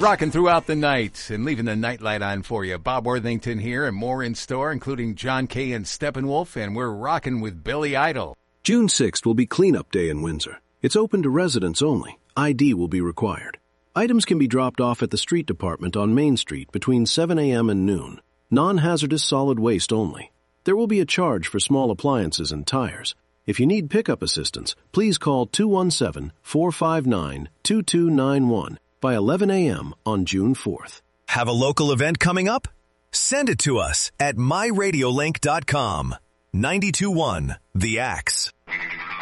Rocking throughout the night and leaving the nightlight on for you. Bob Worthington here, and more in store, including John Kay and Steppenwolf, and we're rocking with Billy Idol. June 6th will be Cleanup Day in Windsor. It's open to residents only. ID will be required. Items can be dropped off at the street department on Main Street between 7 a.m. and noon. Non-hazardous solid waste only. There will be a charge for small appliances and tires. If you need pickup assistance, please call 217-459-2291 by 11 a.m. on June 4th. Have a local event coming up? Send it to us at myradiolink.com. 92.1 The Axe.